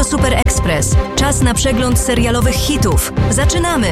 Radio Super Express. Czas na przegląd serialowych hitów. Zaczynamy!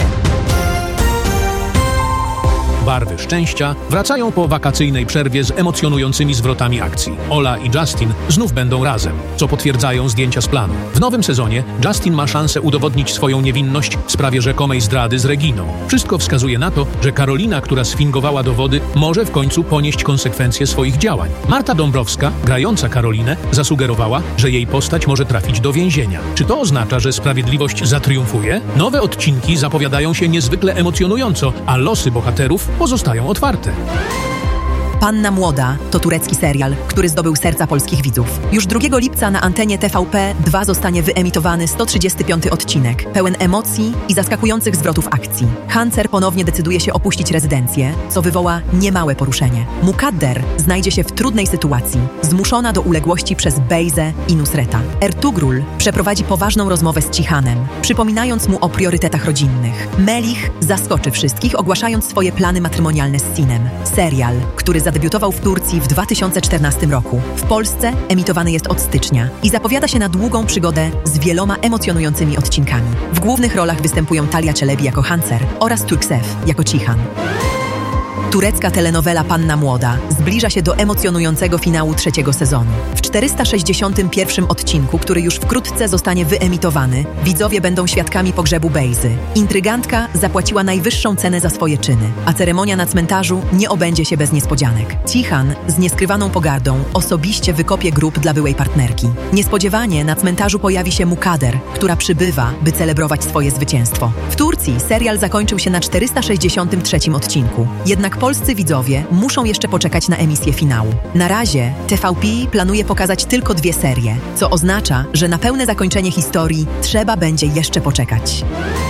Barwy szczęścia wracają po wakacyjnej przerwie z emocjonującymi zwrotami akcji. Ola i Justin znów będą razem, co potwierdzają zdjęcia z planu. W nowym sezonie Justin ma szansę udowodnić swoją niewinność w sprawie rzekomej zdrady z Reginą. Wszystko wskazuje na to, że Karolina, która sfingowała dowody, może w końcu ponieść konsekwencje swoich działań. Marta Dąbrowska, grająca Karolinę, zasugerowała, że jej postać może trafić do więzienia. Czy to oznacza, że sprawiedliwość zatriumfuje? Nowe odcinki zapowiadają się niezwykle emocjonująco, a losy bohaterów pozostają otwarte. Panna Młoda to turecki serial, który zdobył serca polskich widzów. Już 2 lipca na antenie TVP2 zostanie wyemitowany 135 odcinek, pełen emocji i zaskakujących zwrotów akcji. Hancer ponownie decyduje się opuścić rezydencję, co wywoła niemałe poruszenie. Mukadder znajdzie się w trudnej sytuacji, zmuszona do uległości przez Bejzę i Nusreta. Ertugrul przeprowadzi poważną rozmowę z Cihanem, przypominając mu o priorytetach rodzinnych. Melich zaskoczy wszystkich, ogłaszając swoje plany matrymonialne z Sinem. Serial, który zadebiutował w Turcji w 2014 roku. W Polsce emitowany jest od stycznia i zapowiada się na długą przygodę z wieloma emocjonującymi odcinkami. W głównych rolach występują Talia Çelebi jako Hancer oraz Turksev jako Cihan. Turecka telenowela Panna Młoda zbliża się do emocjonującego finału 3. sezonu. W 461 odcinku, który już wkrótce zostanie wyemitowany, widzowie będą świadkami pogrzebu Bejzy. Intrygantka zapłaciła najwyższą cenę za swoje czyny, a ceremonia na cmentarzu nie obędzie się bez niespodzianek. Cihan z nieskrywaną pogardą osobiście wykopie grób dla byłej partnerki. Niespodziewanie na cmentarzu pojawi się Mukadder, która przybywa, by celebrować swoje zwycięstwo. W Turcji serial zakończył się na 463 odcinku. Jednak polscy widzowie muszą jeszcze poczekać na emisję finału. Na razie TVP planuje pokazać tylko 2 serie, co oznacza, że na pełne zakończenie historii trzeba będzie jeszcze poczekać.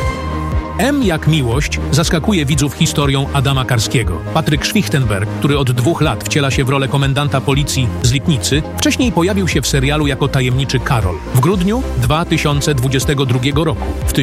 M jak miłość zaskakuje widzów historią Adama Karskiego. Patryk Schwichtenberg, który od 2 lat wciela się w rolę komendanta policji z Lipnicy, wcześniej pojawił się w serialu jako tajemniczy Karol. W grudniu 2022 roku, w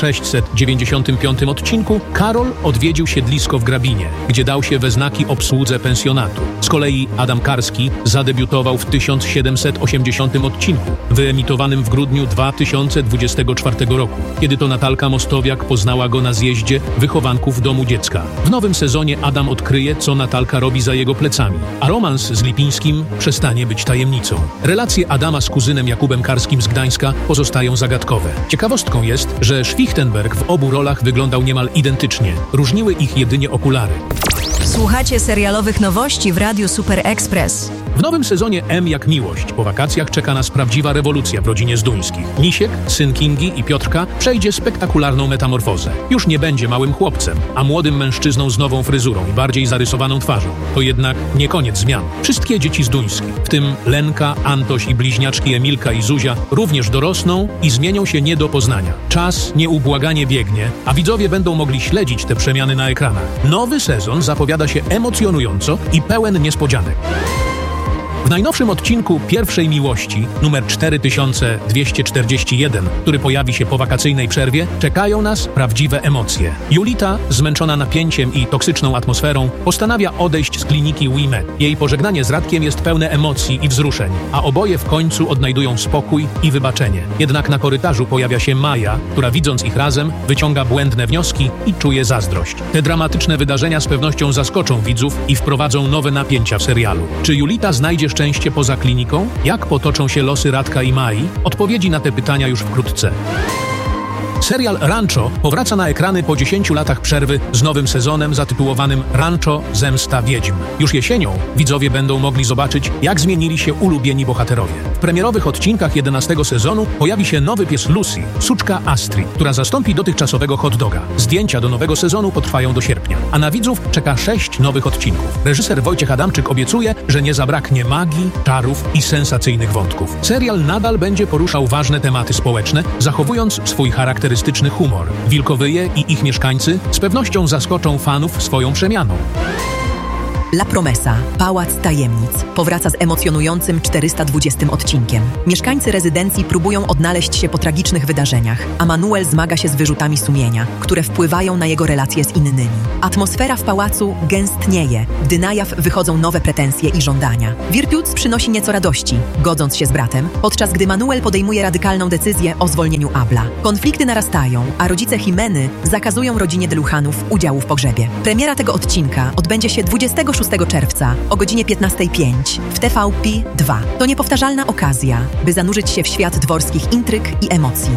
1695 odcinku, Karol odwiedził siedlisko w Grabinie, gdzie dał się we znaki obsłudze pensjonatu. Z kolei Adam Karski zadebiutował w 1780 odcinku, wyemitowanym w grudniu 2024 roku, kiedy to Natalka Mostowiak poznała go na zjeździe wychowanków domu dziecka. W nowym sezonie Adam odkryje, co Natalka robi za jego plecami, a romans z Lipińskim przestanie być tajemnicą. Relacje Adama z kuzynem Jakubem Karskim z Gdańska pozostają zagadkowe. Ciekawostką jest, że Schwichtenberg w obu rolach wyglądał niemal identycznie. Różniły ich jedynie okulary. Słuchacie serialowych nowości w Radiu Super Express. W nowym sezonie M jak miłość po wakacjach czeka nas prawdziwa rewolucja w rodzinie Zduńskich. Misiek, syn Kingi i Piotrka, przejdzie spektakularną metamorfozę. Już nie będzie małym chłopcem, a młodym mężczyzną z nową fryzurą i bardziej zarysowaną twarzą. To jednak nie koniec zmian. Wszystkie dzieci Zduńskich, w tym Lenka, Antoś i bliźniaczki Emilka i Zuzia, również dorosną i zmienią się nie do poznania. Czas nieubłaganie biegnie, a widzowie będą mogli śledzić te przemiany na ekranach. Nowy sezon zapowiada się emocjonująco i pełen niespodzianek. W najnowszym odcinku Pierwszej Miłości, numer 4241, który pojawi się po wakacyjnej przerwie, czekają nas prawdziwe emocje. Julita, zmęczona napięciem i toksyczną atmosferą, postanawia odejść z kliniki WeMed. Jej pożegnanie z Radkiem jest pełne emocji i wzruszeń, a oboje w końcu odnajdują spokój i wybaczenie. Jednak na korytarzu pojawia się Maja, która widząc ich razem, wyciąga błędne wnioski i czuje zazdrość. Te dramatyczne wydarzenia z pewnością zaskoczą widzów i wprowadzą nowe napięcia w serialu. Czy Julita znajdzie szczęście poza kliniką? Jak potoczą się losy Radka i Mai? Odpowiedzi na te pytania już wkrótce. Serial Rancho powraca na ekrany po 10 latach przerwy z nowym sezonem zatytułowanym Rancho – Zemsta Wiedźm. Już jesienią widzowie będą mogli zobaczyć, jak zmienili się ulubieni bohaterowie. W premierowych odcinkach 11 sezonu pojawi się nowy pies Lucy, suczka Astrid, która zastąpi dotychczasowego hot doga. Zdjęcia do nowego sezonu potrwają do sierpnia, a na widzów czeka 6 nowych odcinków. Reżyser Wojciech Adamczyk obiecuje, że nie zabraknie magii, czarów i sensacyjnych wątków. Serial nadal będzie poruszał ważne tematy społeczne, zachowując swój charakterystyczny humor. Wilkowyje i ich mieszkańcy z pewnością zaskoczą fanów swoją przemianą. La Promesa, Pałac Tajemnic, powraca z emocjonującym 420 odcinkiem. Mieszkańcy rezydencji próbują odnaleźć się po tragicznych wydarzeniach, a Manuel zmaga się z wyrzutami sumienia, które wpływają na jego relacje z innymi. Atmosfera w pałacu gęstnieje, gdy na jaw wychodzą nowe pretensje i żądania. Virtudes przynosi nieco radości, godząc się z bratem, podczas gdy Manuel podejmuje radykalną decyzję o zwolnieniu Abla. Konflikty narastają, a rodzice Jimeny zakazują rodzinie Deluchanów udziału w pogrzebie. Premiera tego odcinka odbędzie się 26 czerwca o godzinie 15:05 w TVP2. To niepowtarzalna okazja, by zanurzyć się w świat dworskich intryg i emocji.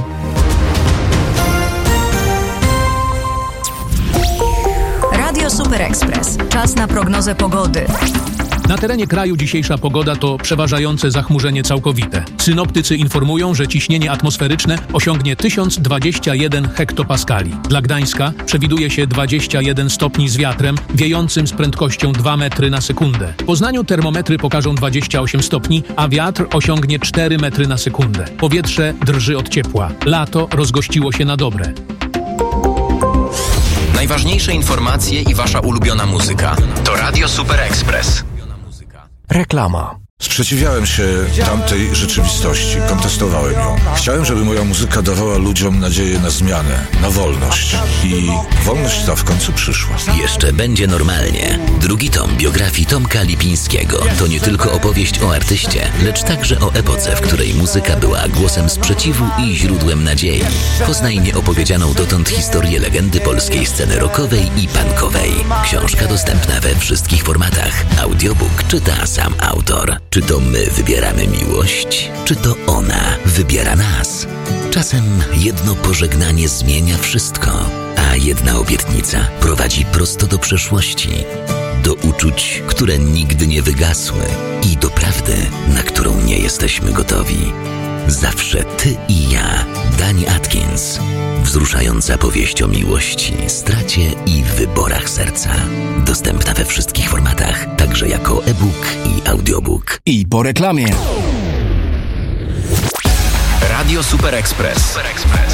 Radio Super Express. Czas na prognozę pogody. Na terenie kraju dzisiejsza pogoda to przeważające zachmurzenie całkowite. Synoptycy informują, że ciśnienie atmosferyczne osiągnie 1021 hektopaskali. Dla Gdańska przewiduje się 21 stopni z wiatrem wiejącym z prędkością 2 metry na sekundę. W Poznaniu termometry pokażą 28 stopni, a wiatr osiągnie 4 metry na sekundę. Powietrze drży od ciepła. Lato rozgościło się na dobre. Najważniejsze informacje i wasza ulubiona muzyka. To Radio Super Express. Reklama. Sprzeciwiałem się tamtej rzeczywistości, kontestowałem ją. Chciałem, żeby moja muzyka dawała ludziom nadzieję na zmianę, na wolność. I wolność ta w końcu przyszła. Jeszcze będzie normalnie. Drugi tom biografii Tomka Lipińskiego to nie tylko opowieść o artyście, lecz także o epoce, w której muzyka była głosem sprzeciwu i źródłem nadziei. Poznaj nieopowiedzianą dotąd historię legendy polskiej sceny rockowej i punkowej. Książka dostępna we wszystkich formatach. Audiobook czyta sam autor. Czy to my wybieramy miłość, czy to ona wybiera nas? Czasem jedno pożegnanie zmienia wszystko, a jedna obietnica prowadzi prosto do przeszłości, do uczuć, które nigdy nie wygasły i do prawdy, na którą nie jesteśmy gotowi. Zawsze ty i ja. Dani Atkins. Wzruszająca powieść o miłości, stracie i wyborach serca. Dostępna we wszystkich formatach, także jako e-book i audiobook. I po reklamie. Radio Super Express.